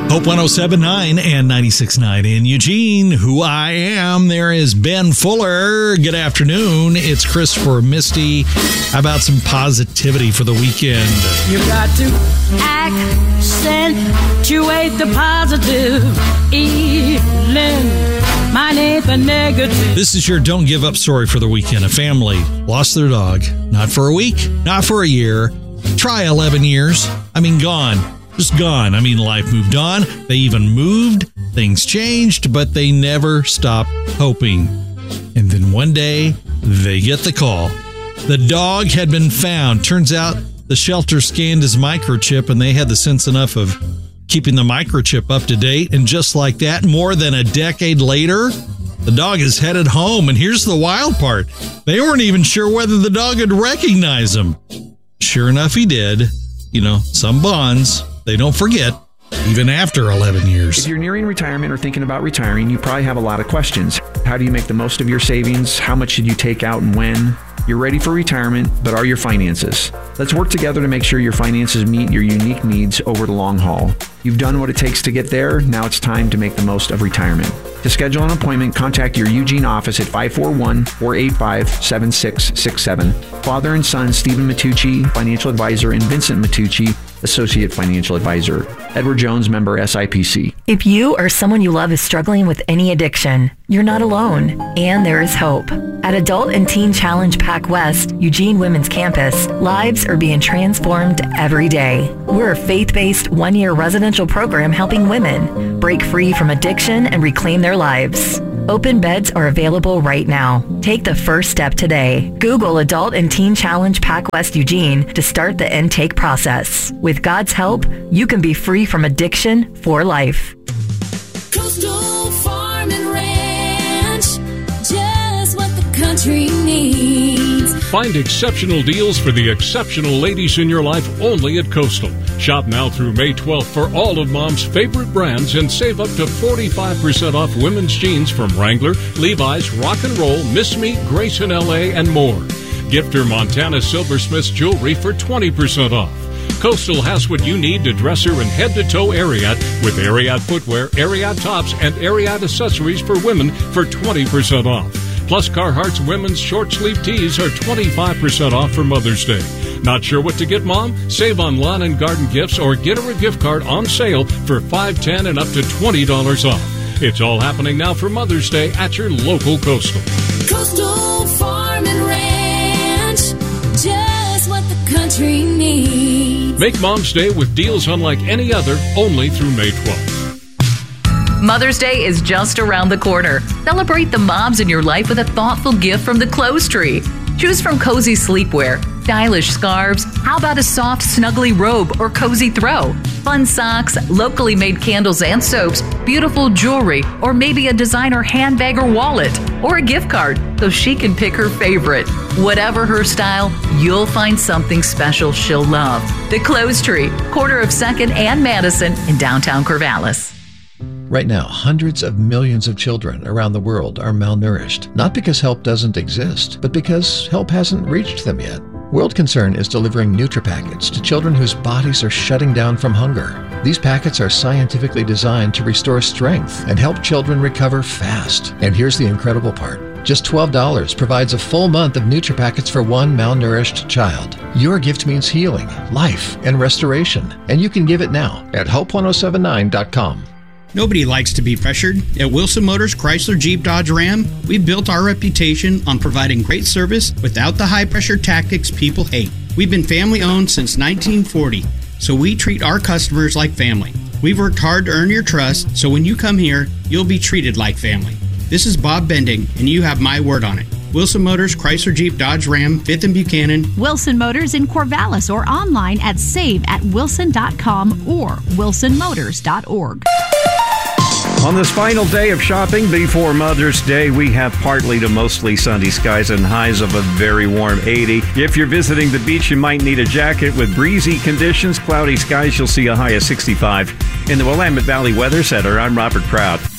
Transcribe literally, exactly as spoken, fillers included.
Hope one oh seven point nine and ninety-six point nine in Eugene. Who I am. There is Ben Fuller. Good afternoon. It's Christopher Misty. How about some positivity for the weekend? You got to accentuate the positive, eliminate the negative. This is your don't give up story for the weekend. A family lost their dog. Not for a week, not for a year. Try eleven years. I mean, gone. Just gone. I mean, life moved on. They even moved. Things changed, but they never stopped hoping. And then one day, they get the call. The dog had been found. Turns out the shelter scanned his microchip, and they had the sense enough of keeping the microchip up to date. And just like that, more than a decade later, the dog is headed home. And here's the wild part. They weren't even sure whether the dog would recognize him. Sure enough, he did. You know, some bonds, they don't forget, even after eleven years. If you're nearing retirement or thinking about retiring, you probably have a lot of questions. How do you make the most of your savings? How much should you take out and when? You're ready for retirement, but are your finances? Let's work together to make sure your finances meet your unique needs over the long haul. You've done what it takes to get there. Now it's time to make the most of retirement. To schedule an appointment, contact your Eugene office at five four one, four eight five, seven six six seven. Father and son, Stephen Matucci, financial advisor, and Vincent Matucci, associate financial advisor. Edward Jones, member S I P C. If you or someone you love is struggling with any addiction, you're not alone, and there is hope. At Adult and Teen Challenge Pac West, Eugene Women's Campus, lives are being transformed every day. We're a faith-based one-year residential program helping women break free from addiction and reclaim their lives. Open beds are available right now. Take the first step today. Google Adult and Teen Challenge Pac West Eugene to start the intake process. With God's help, you can be free from addiction for life. Coastal Farm and Ranch, just what the country needs. Find exceptional deals for the exceptional ladies in your life only at Coastal. Shop now through May twelfth for all of Mom's favorite brands and save up to forty-five percent off women's jeans from Wrangler, Levi's, Rock and Roll, Miss Me, Grayson L A, and more. Gift her Montana Silversmiths jewelry for twenty percent off. Coastal has what you need to dress her in head-to-toe Ariat with Ariat footwear, Ariat tops, and Ariat accessories for women for twenty percent off. Plus, Carhartt's women's short-sleeve tees are twenty-five percent off for Mother's Day. Not sure what to get Mom? Save on lawn and garden gifts or get her a gift card on sale for five dollars, ten dollars, and up to twenty dollars off. It's all happening now for Mother's Day at your local Coastal. Coastal Farm and Ranch, just what the country needs. Make Mom's Day with deals unlike any other, only through May twelfth. Mother's Day is just around the corner. Celebrate the moms in your life with a thoughtful gift from the Clothes Tree. Choose from cozy sleepwear, stylish scarves, how about a soft, snuggly robe or cozy throw, fun socks, locally made candles and soaps, beautiful jewelry, or maybe a designer handbag or wallet, or a gift card so she can pick her favorite. Whatever her style, you'll find something special she'll love. The Clothes Tree, corner of second and Madison in downtown Corvallis. Right now, hundreds of millions of children around the world are malnourished, not because help doesn't exist, but because help hasn't reached them yet. World Concern is delivering NutriPackets to children whose bodies are shutting down from hunger. These packets are scientifically designed to restore strength and help children recover fast. And here's the incredible part. Just twelve dollars provides a full month of NutriPackets for one malnourished child. Your gift means healing, life, and restoration. And you can give it now at hope one oh seven nine dot com. Nobody likes to be pressured. At Wilson Motors Chrysler Jeep Dodge Ram, we've built our reputation on providing great service without the high-pressure tactics people hate. We've been family-owned since nineteen forty, so we treat our customers like family. We've worked hard to earn your trust, so when you come here, you'll be treated like family. This is Bob Bending, and you have my word on it. Wilson Motors Chrysler Jeep Dodge Ram, fifth and Buchanan. Wilson Motors in Corvallis or online at save at wilson dot com or wilson motors dot org. On this final day of shopping before Mother's Day, we have partly to mostly sunny skies and highs of a very warm eighty. If you're visiting the beach, you might need a jacket. With breezy conditions, cloudy skies, you'll see a high of sixty-five. In the Willamette Valley Weather Center, I'm Robert Proud.